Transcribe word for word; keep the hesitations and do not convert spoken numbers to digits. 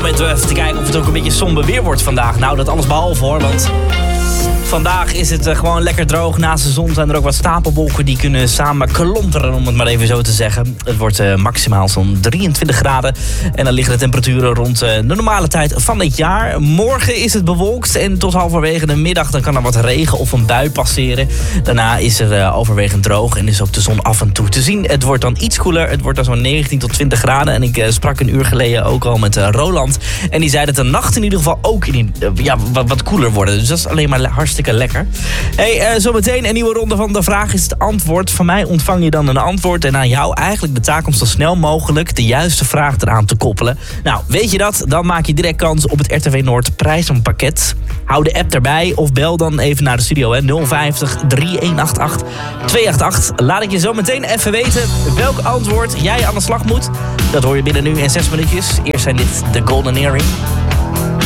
moment even te kijken of het ook een beetje somber weer wordt vandaag. Nou, dat alles behalve hoor, want vandaag is het gewoon lekker droog. Naast de zon zijn er ook wat stapelwolken die kunnen samen klonteren, om het maar even zo te zeggen. Het wordt uh, maximaal zo'n drieëntwintig graden. En dan liggen de temperaturen rond uh, de normale tijd van het jaar. Morgen is het bewolkt en tot halverwege de middag dan kan er wat regen of een bui passeren. Daarna is er uh, overwegend droog en is ook de zon af en toe te zien. Het wordt dan iets koeler. Het wordt dan zo'n negentien tot twintig graden. En ik uh, sprak een uur geleden ook al met uh, Roland. En die zei dat de nacht in ieder geval ook in, uh, ja, wat, wat koeler worden. Dus dat is alleen maar hartstikke lekker. Hey, uh, zometeen een nieuwe ronde van de vraag is het antwoord. Van mij ontvang je dan een antwoord. En aan jou eigenlijk de taak om zo snel mogelijk de juiste vraag eraan te koppelen. Nou, weet je dat? Dan maak je direct kans op het R T W Noord prijzenpakket. Hou de app erbij of bel dan even naar de studio. Hè. nul vijftig, drie een acht acht, twee acht acht. Laat ik je zo meteen even weten welk antwoord jij aan de slag moet. Dat hoor je binnen nu in zes minuutjes. Eerst zijn dit de Golden Earring.